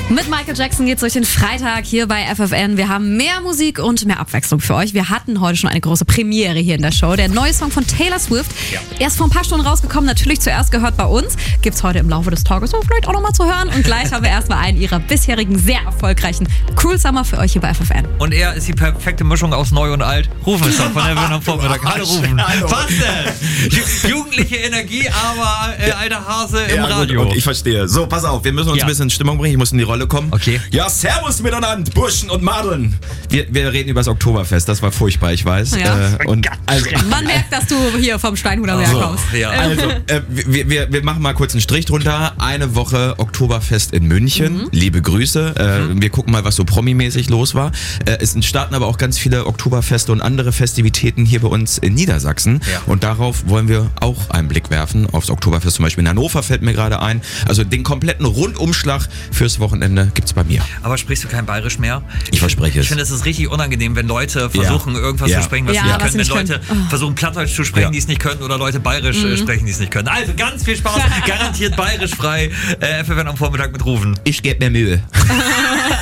Mit Michael Jackson geht's durch den Freitag hier bei FFN. Wir haben mehr Musik und mehr Abwechslung für euch. Wir hatten heute schon eine große Premiere hier in der Show. Der neue Song von Taylor Swift. Ja. Erst vor ein paar Stunden rausgekommen, natürlich zuerst gehört bei uns. Gibt's heute im Laufe des Tages vielleicht auch nochmal zu hören. Und gleich haben wir erstmal einen ihrer bisherigen sehr erfolgreichen Cruel Summer für euch hier bei FFN. Und er ist die perfekte Mischung aus Neu und Alt. Rufen ist doch von der Wien am Vormittag. Hallo Rufen. Was denn? Jugendliche Energie, aber alter Hase im Radio. Gut, ich verstehe. So, pass auf, wir müssen uns ein bisschen in Stimmung bringen. Ich muss in die Rolle kommen. Okay. Ja, servus miteinander, Burschen und Madeln. Wir reden über das Oktoberfest. Das war furchtbar, ich weiß. Ja. Also, man merkt, dass du hier vom Steinhuder Berg kommst. Ja. Also, wir machen mal kurz einen Strich drunter. Eine Woche Oktoberfest in München. Liebe Grüße. Wir gucken mal, was so promimäßig los war. Es starten aber auch ganz viele Oktoberfeste und andere Festivitäten hier bei uns in Niedersachsen. Ja. Und darauf wollen wir auch einen Blick werfen. Aufs Oktoberfest zum Beispiel in Hannover fällt mir gerade ein. Also den kompletten Rundumschlag fürs Wochenende gibt's bei mir. Aber sprichst du kein Bayerisch mehr? Ich verspreche es. Ich finde, es ist richtig unangenehm, wenn Leute versuchen, irgendwas zu sprechen, was sie nicht können. Wenn Leute versuchen, Plattdeutsch zu sprechen, die es nicht können, oder Leute Bayerisch sprechen, die es nicht können. Also ganz viel Spaß, garantiert bayerisch frei. FFN am Vormittag mit Rufen. Ich gebe mir Mühe.